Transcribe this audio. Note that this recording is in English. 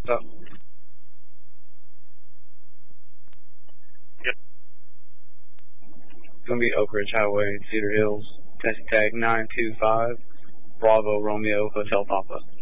So, Yep. it's going to be Oak Ridge Highway, Cedar Hills. Taxi tag 925 Bravo Romeo Hotel Papa.